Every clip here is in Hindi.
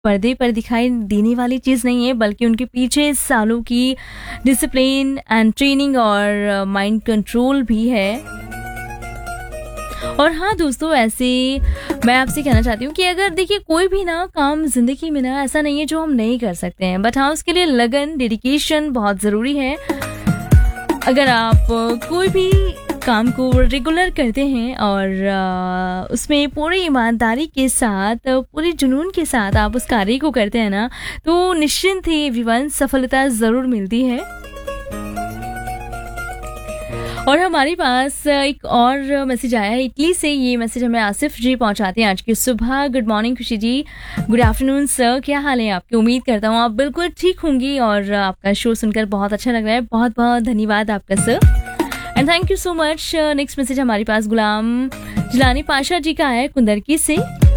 पर्दे पर दिखाई देने वाली चीज़ नहीं है, बल्कि उनके पीछे सालों की डिसिप्लिन एंड ट्रेनिंग और माइंड कंट्रोल भी है। और हाँ दोस्तों, ऐसे मैं आपसे कहना चाहती हूँ कि अगर देखिए कोई भी ना काम ज़िंदगी में ना ऐसा नहीं है जो हम नहीं कर सकते हैं, बट हाँ उसके लिए लगन, डेडिकेशन बहुत ज़रूरी है। अगर आप कोई भी काम को रेगुलर करते हैं और उसमें पूरी ईमानदारी के साथ, पूरे जुनून के साथ आप उस कार्य को करते हैं ना, तो निश्चिंत ही एवरीवन सफलता ज़रूर मिलती है। और हमारे पास एक और मैसेज आया है इटली से। ये मैसेज हमें आसिफ जी पहुंचाते हैं आज की सुबह। गुड मॉर्निंग खुशी जी, गुड आफ्टरनून सर, क्या हाल है आपकी? उम्मीद करता हूँ आप बिल्कुल ठीक होंगी और आपका शो सुनकर बहुत अच्छा लग रहा है। बहुत बहुत धन्यवाद आपका sir, and thank you so much. Next message हमारे पास गुलाम जिलानी पाशा जी का है कुंदरकी से।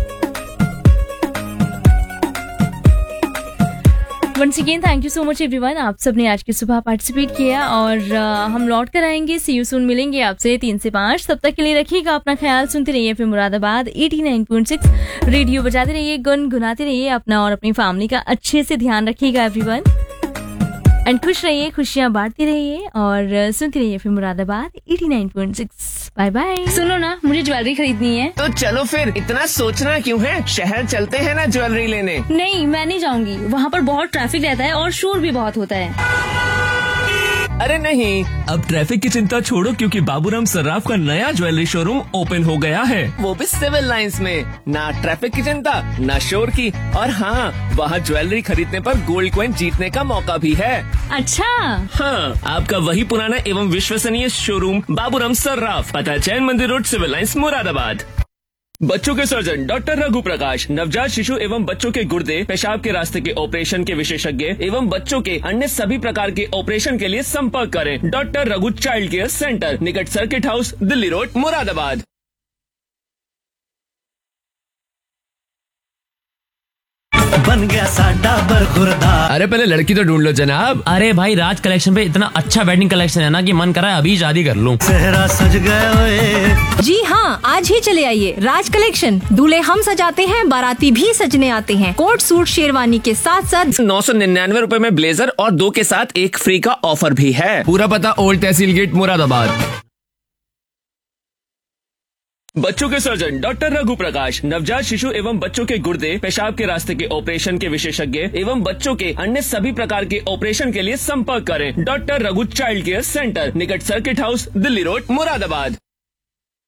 Once again thank you so much everyone, आप सबने आज की सुबह पार्टिसिपेट किया और हम लौट कर आएंगे। सी यू सून, मिलेंगे आपसे 3 से 5। तब तक के लिए रखिएगा अपना ख्याल, सुनते रहिए फिर मुरादाबाद 89.6 रेडियो बजाते रहिए, गुनगुनाते रहिए अपना और अपनी फैमिली का अच्छे से ध्यान रखिएगा एवरीवन, एंड खुश रहिए, खुशियां बांटते रहिए और सुनते रहिए फिर मुरादाबाद 89.6। Bye bye. सुनो ना, मुझे ज्वेलरी खरीदनी है। तो चलो फिर, इतना सोचना क्यों है, शहर चलते हैं ना ज्वेलरी लेने। नहीं, मैं नहीं जाऊंगी, वहाँ पर बहुत ट्रैफिक रहता है और शोर भी बहुत होता है। अरे नहीं, अब ट्रैफिक की चिंता छोड़ो, क्योंकि बाबूराम सर्राफ का नया ज्वेलरी शोरूम ओपन हो गया है, वो भी सिविल लाइंस में। ना ट्रैफिक की चिंता, ना शोर की, और हाँ, वहाँ ज्वेलरी खरीदने पर गोल्ड कॉइन जीतने का मौका भी है। अच्छा हाँ, आपका वही पुराना एवं विश्वसनीय शोरूम बाबूराम सर्राफ, पता जैन मंदिर रोड, सिविल लाइंस, मुरादाबाद। बच्चों के सर्जन डॉक्टर रघु प्रकाश, नवजात शिशु एवं बच्चों के गुर्दे, पेशाब के रास्ते के ऑपरेशन के विशेषज्ञ एवं बच्चों के अन्य सभी प्रकार के ऑपरेशन के लिए संपर्क करें। Doctor Raghu child care centre, निकट circuit house, Delhi road, Moradabad. बन गया साडा बरखुरदार। अरे पहले लड़की तो ढूंढ लो जनाब। अरे भाई, राज कलेक्शन पे इतना अच्छा वेडिंग कलेक्शन है ना कि मन करा है अभी शादी कर लूं। सेहरा सज गए ओए। जी हाँ, आज ही चले आइए राज कलेक्शन। दूल्हे हम सजाते हैं, बाराती भी सजने आते हैं। कोट सूट शेरवानी के साथ साथ 999 रुपए में ब्लेजर और 2 के साथ 1 फ्री का ऑफर भी है। पूरा पता ओल्ड तहसील गेट, मुरादाबाद। बच्चों के सर्जन डॉक्टर रघु प्रकाश, नवजात शिशु एवं बच्चों के गुर्दे, पेशाब के रास्ते के ऑपरेशन के विशेषज्ञ एवं बच्चों के अन्य सभी प्रकार के ऑपरेशन के लिए संपर्क करें। Doctor Raghu child care centre, निकट circuit house, Delhi road, Moradabad.